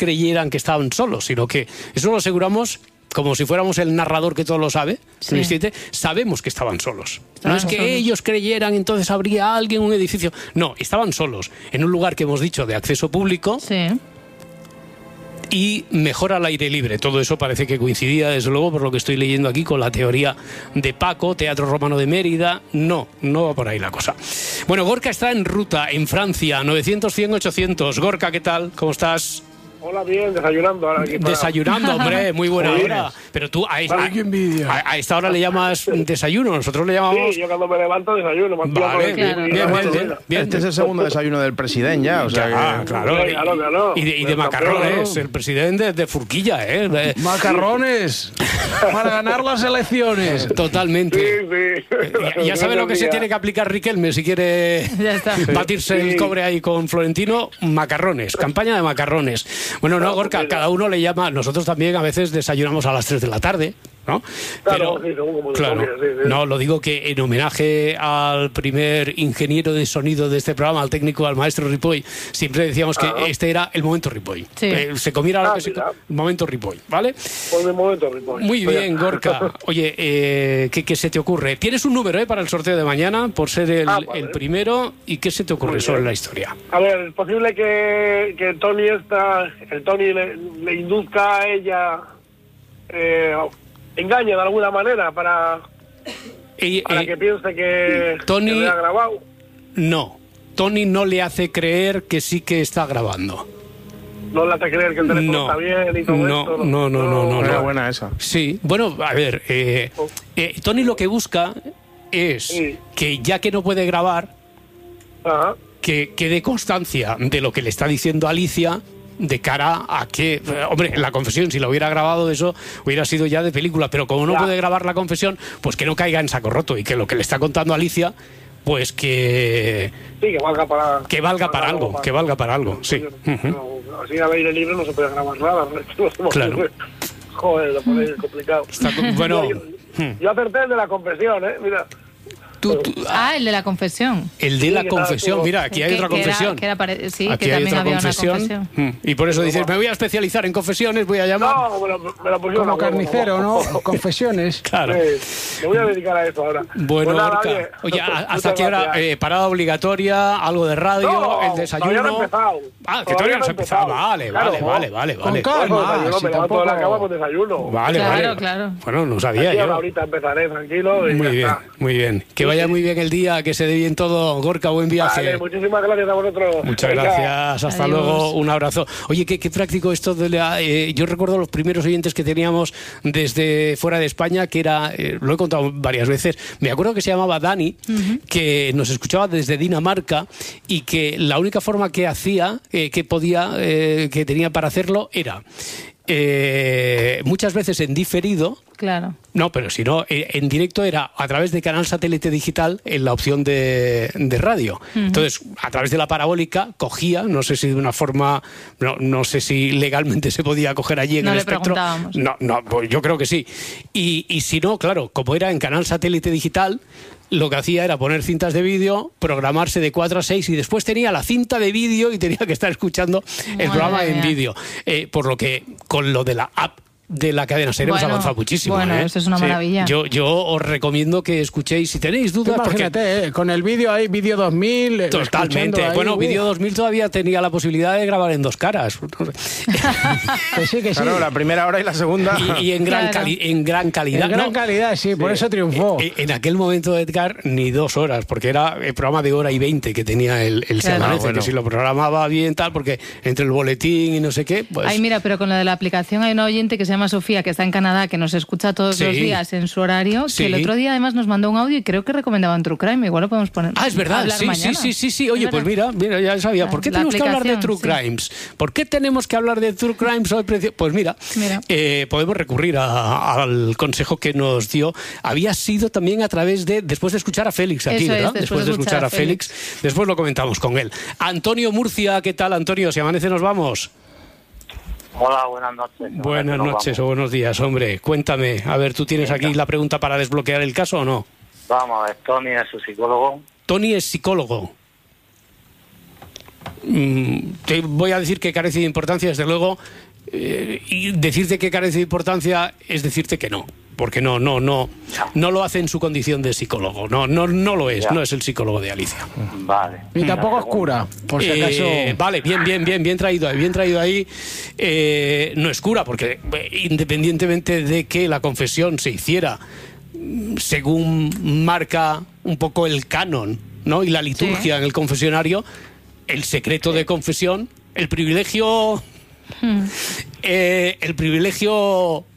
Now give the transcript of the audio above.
creyeran que estaban solos, sino que eso lo aseguramos como si fuéramos el narrador que todo lo sabe. Sí. Sabemos que estaban solos. Estaban no es que solos. ellos creyeran, entonces habría alguien en un edificio. No, estaban solos, en un lugar que hemos dicho de acceso público. Sí. Y mejor al aire libre. Todo eso parece que coincidía, desde luego, por lo que estoy leyendo aquí, con la teoría de Paco, Teatro Romano de Mérida. No va por ahí la cosa. Bueno, Gorka está en ruta, en Francia, 900-100-800. Gorka, ¿qué tal? ¿Cómo estás? Hola, bien, desayunando ahora aquí. Desayunando, hombre, muy buena Sí. hora. Pero tú Ay, qué envidia. a esta hora le llamas desayuno, nosotros le llamamos... Sí, yo cuando me levanto desayuno. Vale, bien. Este es el segundo desayuno del presidente ya, o sea Ya, que... claro. Y de macarrones, el presidente de Furquilla, ¿eh? ¡Macarrones! Para ganar las elecciones. Totalmente. Sí. Ya sabe lo que se tiene que aplicar Riquelme si quiere Ya está. batirse el cobre ahí con Florentino. Macarrones, campaña de macarrones. Bueno, no, Gorka, cada uno le llama. Nosotros también a veces desayunamos a las 3 de la tarde, ¿no? Claro, Pero, sí, según como se claro, comía, sí. no, lo digo que en homenaje al primer ingeniero de sonido de este programa, al técnico, al maestro Ripoll, siempre decíamos que este era el momento Ripoll. Sí. Se comiera lo que mira. el momento Ripoll, ¿vale? Por mi momento, Ripoll. Muy bien, Gorka. Oye, ¿qué se te ocurre? Tienes un número para el sorteo de mañana, por ser Vale. el primero. ¿Y qué se te ocurre Muy sobre bien. la historia? A ver, ¿es posible que el Tony le induzca a ella, engañe de alguna manera para que piense que Tony- le ha grabado? No, Tony no le hace creer que sí que está grabando. No le hace creer que el teléfono No. está bien y todo esto. No. Era buena esa. Sí, bueno, a ver, Tony lo que busca es Sí. que ya que no puede grabar, Ajá. que quede constancia de lo que le está diciendo Alicia de cara a que, hombre, la confesión, si lo hubiera grabado, eso hubiera sido ya de película, pero como no Ya. puede grabar la confesión, pues que no caiga en saco roto y que lo que le está contando Alicia, pues que Sí, que valga para... valga para algo, sí. Ujú. No, así al aire libre no se puede grabar nada. ¿No? Claro. Joder, lo ponéis complicado. Bueno, Yo acerté el de la confesión, mira. El de la confesión. el de Sí, la que confesión, estaba- mira, aquí hay otra confesión. Sí, Aquí que hay también otra había confesión. una confesión. Y por eso dices, me voy a especializar en confesiones, voy a llamar. No, me lo pusieron Como a huevo, carnicero, ¿no? Confesiones. Claro. Me voy a dedicar a eso ahora. Bueno, Pues nada, Gorka, oye, ¿hasta muchas qué hora? gracias. Parada obligatoria, algo de radio, No, el desayuno. todavía no he empezado. Que todavía no has empezado. Vale. Claro. Vale. calma. Bueno, si me levanto de la tampoco- cama con desayuno. Vale. Claro. Bueno, no sabía Aquí yo. ahorita empezaré tranquilo y Muy ya bien, está. muy bien. Que vaya muy bien el día, que se dé bien todo. Gorka, buen viaje. Vale, muchísimas gracias a vosotros. Muchas Venga. gracias, hasta Adiós. luego, un abrazo. Oye, qué práctico esto de yo recuerdo los primeros oyentes que teníamos desde fuera de España, que era, lo he contado varias veces, me acuerdo que se llamaba Dani, que nos escuchaba desde Dinamarca y que la única forma que hacía, que tenía para hacerlo era muchas veces en diferido. Claro. No, pero si no, en directo era a través de canal satélite digital en la opción de radio. Entonces, a través de la parabólica cogía, no sé si de una forma, no sé si legalmente se podía coger allí en No el le espectro. preguntábamos. No, pues yo creo que sí. Y si no, claro, como era en canal satélite digital, lo que hacía era poner cintas de vídeo, programarse de 4 a 6 y después tenía la cinta de vídeo y tenía que estar escuchando el Madre programa en mía. vídeo. Por lo que con lo de la app de la cadena SER hemos avanzado muchísimo. Bueno, eso es una maravilla. Yo os recomiendo que escuchéis, si tenéis dudas, porque Imagínate, con el vídeo ahí, vídeo 2000. totalmente. escuchando ahí, Bueno, Vídeo 2000 todavía tenía la posibilidad de grabar en 2 caras. Que sí. Claro, la primera hora y la segunda. Y en gran, Claro. en gran calidad. En gran No, calidad, sí, por eso triunfó. En aquel momento, Edgar, ni 2 horas, porque era el programa de 1:20 que tenía el Se Claro. Amanece, bueno. que si lo programaba bien, tal, porque entre el boletín y no sé qué, pues... Ay, mira, pero con lo de la aplicación hay una oyente que se llama Sofía, que está en Canadá, que nos escucha todos Sí. los días en su horario, Sí. que el otro día además nos mandó un audio y creo que recomendaban True Crime. Igual lo podemos poner. Ah, es verdad, hablar sí. Oye, Es pues verdad. mira, ya sabía. ¿Por qué La tenemos que hablar de aplicación, True sí. Crimes? ¿Por qué tenemos que hablar de True Crimes hoy? Pues mira. Podemos recurrir al consejo que nos dio. Había sido también a través después de escuchar a Félix aquí, Eso es, ¿verdad? después Después de escuchar a Félix. Después lo comentamos con él. Antonio Murcia, ¿qué tal, Antonio? Si amanece nos vamos. Hola, buenas noches. Buenas noches o buenos días, hombre. Cuéntame, a ver, ¿tú tienes aquí la pregunta para desbloquear el caso o no? Vamos a ver, Tony es su psicólogo. Tony es psicólogo. Te voy a decir que carece de importancia, desde luego, y decirte que carece de importancia es decirte que no, porque no lo hace en su condición de psicólogo, no lo es, no es el psicólogo de Alicia. Vale. Y tampoco es cura, por si acaso. Vale, bien traído ahí. No es cura, porque independientemente de que la confesión se hiciera según marca un poco el canon, ¿no? Y la liturgia en el confesionario, el secreto de confesión, el privilegio